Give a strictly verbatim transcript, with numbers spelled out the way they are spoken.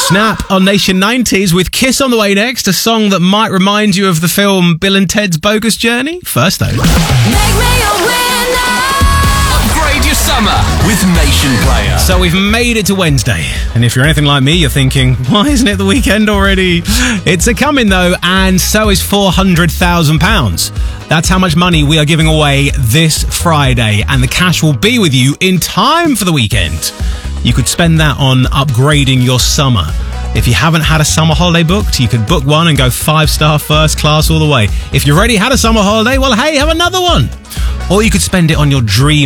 Snap on Nation nineties with Kiss on the way next, a song that might remind you of the film Bill and Ted's Bogus Journey. First though. Make me a winner. Upgrade your summer with Nation Player. So we've made it to Wednesday, and if you're anything like me, you're thinking, why isn't it the weekend already? It's a coming though, and so is four hundred thousand pounds. That's how much money we are giving away this Friday, and the cash will be with you in time for the weekend. You could spend that on upgrading your summer. If you haven't had a summer holiday booked, you could book one and go five-star first class all the way. If you've already had a summer holiday, well, hey, have another one. Or you could spend it on your dream